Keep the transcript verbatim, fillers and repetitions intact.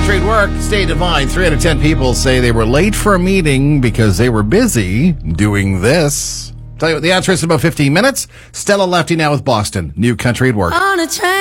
Country at Work, Stay Divine. Three out of ten people say they were late for a meeting because they were busy doing this. Tell you what, the answer is in about fifteen minutes. Stella Lefty now with Boston. New Country at Work. On a train.